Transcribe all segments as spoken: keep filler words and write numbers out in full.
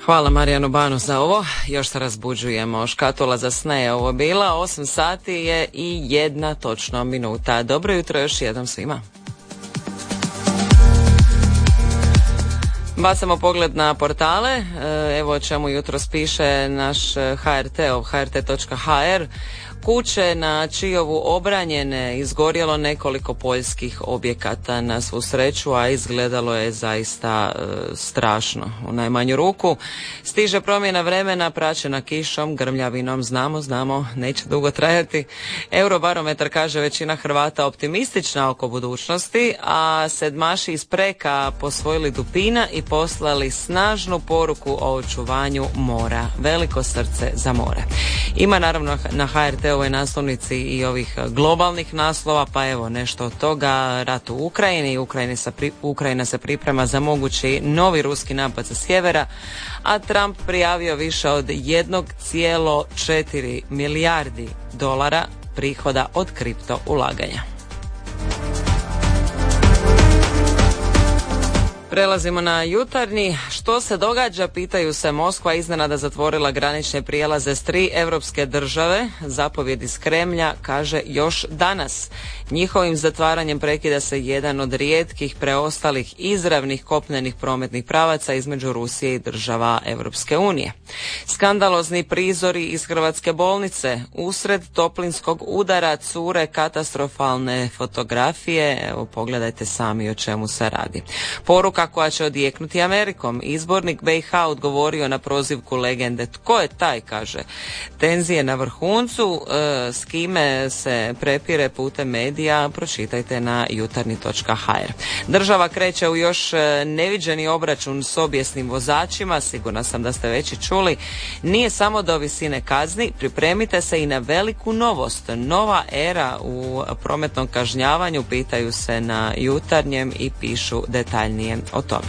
Hvala Marijanu Banu za ovo. Još se razbuđujemo. Škatula za sne je ovo bila. osam sati je i jedna točno minuta. Dobro jutro još jednom svima. Bacamo pogled na portale. Evo o čemu jutros piše naš H R T, h r t točka h r. Kuće na Čijovu obranjene, izgorjelo nekoliko poljskih objekata na svu sreću, a izgledalo je zaista e, strašno u najmanju ruku. Stiže promjena vremena praćena kišom, grmljavinom, znamo, znamo, neće dugo trajati. Eurobarometar kaže većina Hrvata optimistična oko budućnosti, a sedmaši iz Preka posvojili dupina i poslali snažnu poruku o očuvanju mora. Veliko srce za more. Ima naravno na H R T ovoj naslovnici i ovih globalnih naslova, pa evo nešto od toga. Rat u Ukrajini, Ukrajina se, pri, Ukrajina se priprema za mogući novi ruski napad sa sjevera, a Trump prijavio više od jedan zarez četiri milijardi dolara prihoda od kripto ulaganja. Prelazimo na jutarnji. Što se događa, pitaju se. Moskva iznenada zatvorila granične prijelaze s tri europske države. Zapovjed iz Kremlja kaže još danas. Njihovim zatvaranjem prekida se jedan od rijetkih preostalih izravnih kopnenih prometnih pravaca između Rusije i država Europske unije. Skandalozni prizori iz hrvatske bolnice. Usred toplinskog udara cure katastrofalne fotografije. Evo, pogledajte sami o čemu se radi. Poruka koja će odjeknuti Amerikom. Izbornik B i H odgovorio na prozivku legende. Tko je taj, kaže. Tenzije na vrhuncu, e, s kime se prepire putem medija, pročitajte na jutarnji točka h r. Država kreće u još neviđeni obračun s obijesnim vozačima, sigurna sam da ste već i čuli. Nije samo do visine kazni, pripremite se i na veliku novost. Nova era u prometnom kažnjavanju, pitaju se na jutarnjem i pišu detaljnije o tome.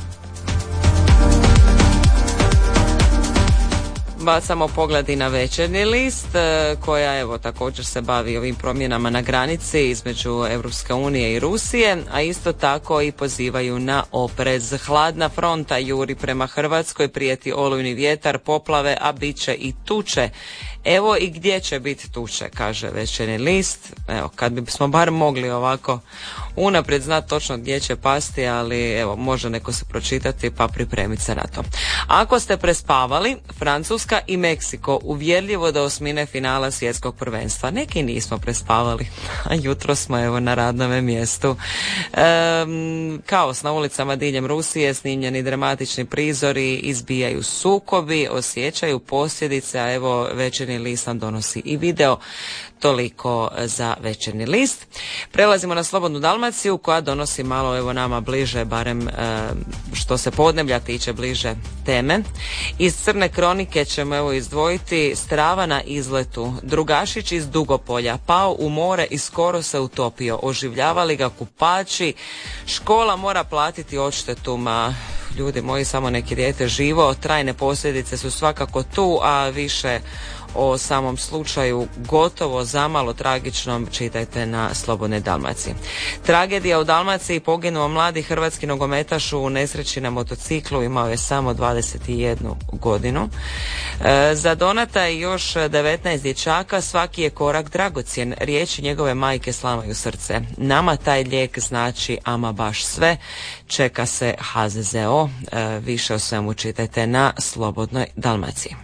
Bacamo pogled i na Večernji list, koja evo također se bavi ovim promjenama na granici između Europske unije i Rusije, a isto tako i pozivaju na oprez. Hladna fronta juri prema Hrvatskoj, prijeti olujni vjetar, poplave, a bit će i tuče. Evo i gdje će biti tuče, kaže Večernji list. Evo, kad bismo bar mogli ovako unaprijed znati točno gdje će pasti, ali evo, može neko se pročitati pa pripremiti se na to. Ako ste prespavali, Francuska i Meksiko uvjerljivo do osmine finala svjetskog prvenstva. Neki nismo prespavali, a jutro smo evo na radnome mjestu. Ehm, kaos na ulicama diljem Rusije, snimljeni dramatični prizori, izbijaju sukobi, osjećaju posljedice, a evo Večernji list nam donosi i video. Toliko za Večernji list. Prelazimo na Slobodnu Dalmaciju, koja donosi malo evo nama bliže, barem e, što se podneblja tiče, bliže teme. Iz Crne kronike ćemo evo izdvojiti strava na izletu. Drugašić iz Dugopolja pao u more i skoro se utopio. Oživljavali ga kupači. Škola mora platiti odštetu, ma ljudi moji, samo neki dijete živo. Trajne posljedice su svakako tu, a više o samom slučaju gotovo zamalo tragičnom čitajte na Slobodnoj Dalmaciji. Tragedija u Dalmaciji, poginuo mladi hrvatski nogometaš u nesreći na motociklu, imao je samo dvadeset jednu godinu. E, za Donata i još devetnaest dječaka svaki je korak dragocjen. Riječi njegove majke slamaju srce. Nama taj lijek znači ama baš sve. Čeka se H Z Z O. E, više o svemu čitajte na Slobodnoj Dalmaciji.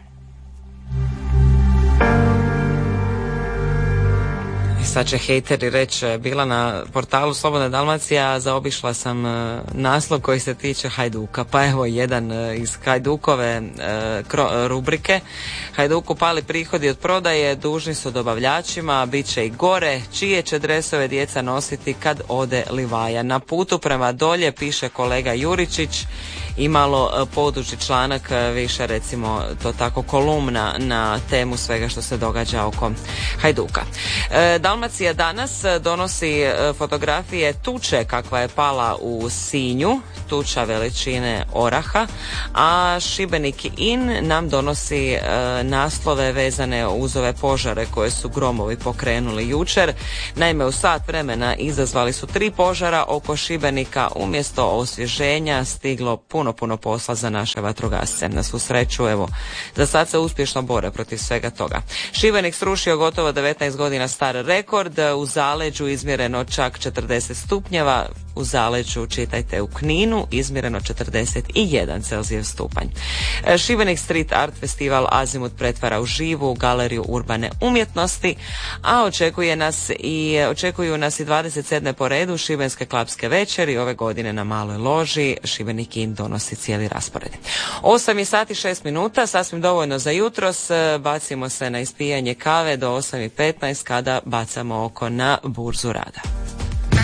I sad će hejteri reći, bila na portalu Slobodna Dalmacija, zaobišla sam uh, naslov koji se tiče Hajduka. Pa evo jedan uh, iz Hajdukove uh, kro, rubrike. Hajduku pali prihodi od prodaje, dužni su dobavljačima, bit će i gore. Čije će dresove djeca nositi kad ode Livaja? Na putu prema dolje, piše kolega Juričić. Imalo poduži članak, više recimo to tako kolumna na temu svega što se događa oko Hajduka. E, Dalmacija danas donosi fotografije tuče kakva je pala u Sinju, tuča veličine oraha, a Šibenik In nam donosi e, naslove vezane uz ove požare koje su gromovi pokrenuli jučer. Naime, u sat vremena izazvali su tri požara oko Šibenika, umjesto osvježenja stiglo puno puno, puno posla za naše vatrogasce. Na svu sreću, evo, za sad se uspješno bore protiv svega toga. Šibenik srušio gotovo devetnaest godina star rekord, u zaleđu izmjereno čak četrdeset stupnjeva, u zaleđu, čitajte, u Kninu izmjereno četrdeset jedan Celzijev stupanj. Šibenik Street Art Festival Azimut pretvara u živu galeriju urbane umjetnosti, a očekuje nas i očekuju nas i dvadeset sedme po redu šibenske klapske večeri, ove godine na Maloj loži. Šibenik In donosi cijeli raspored. osam je sati šest minuta, sasvim dovoljno za jutros. Bacimo se na ispijanje kave do osam i petnaest kada bacamo oko na burzu rada.